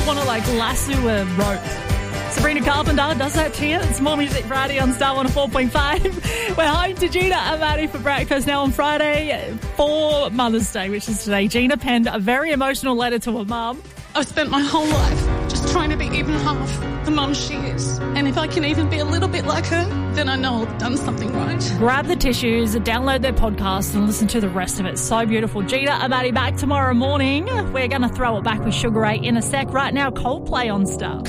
want to lasso a rope. Sabrina Carpenter does that to you. It's More Music Friday on Star 104.5. We're home to Gina and Maddie for breakfast now on Friday for Mother's Day, which is today. Gina penned a very emotional letter to her mum. I've spent my whole life just trying to be even half the mum she is. And if I can even be a little bit like her, then I know I've done something right. Grab the tissues, download their podcast and listen to the rest of it. So beautiful. Gina and Maddie back tomorrow morning. We're going to throw it back with Sugar Ray in a sec. Right now, Coldplay on Star.